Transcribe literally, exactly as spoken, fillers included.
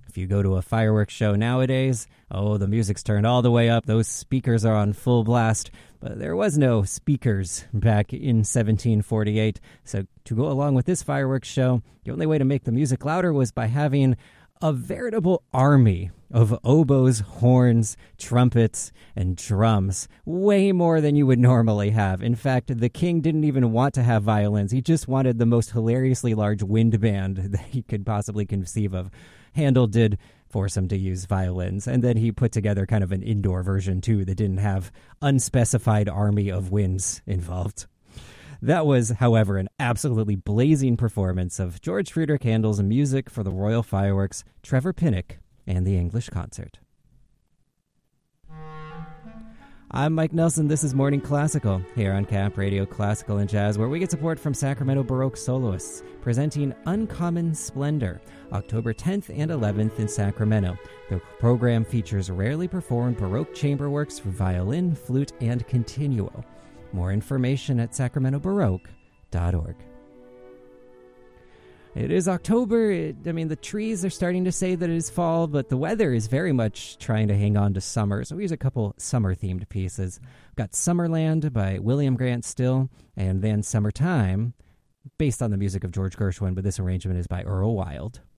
If you go to a fireworks show nowadays, oh, the music's turned all the way up. Those speakers are on full blast. But there was no speakers back in seventeen forty-eight. So to go along with this fireworks show, the only way to make the music louder was by having a veritable army of oboes, horns, trumpets, and drums. Way more than you would normally have. In fact, the king didn't even want to have violins. He just wanted the most hilariously large wind band that he could possibly conceive of. Handel did force him to use violins, and then he put together kind of an indoor version, too, that didn't have unspecified army of winds involved. That was, however, an absolutely blazing performance of George Friedrich Handel's music for the Royal Fireworks, Trevor Pinnock, and the English Concert. I'm Mike Nelson. This is Morning Classical here on Cap Radio Classical and Jazz, where we get support from Sacramento Baroque soloists presenting Uncommon Splendor, October tenth and eleventh in Sacramento. The program features rarely performed Baroque chamber works for violin, flute, and continuo. More information at sacramento baroque dot org. It is October. It, I mean, the trees are starting to say that it is fall, but the weather is very much trying to hang on to summer. So here's a couple summer-themed pieces. We've got Summerland by William Grant Still, and then Summertime, based on the music of George Gershwin, but this arrangement is by Earl Wild.